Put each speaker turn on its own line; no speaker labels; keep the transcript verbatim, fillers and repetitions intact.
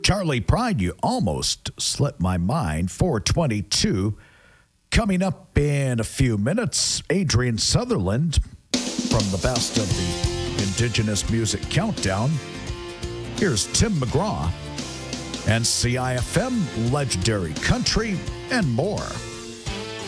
Charlie Pride, you almost slipped my mind. four twenty-two. Coming up in a few minutes, Adrian Sutherland from the Best of the Indigenous Music Countdown. Here's Tim McGraw and C I F M, Legendary Country, and more.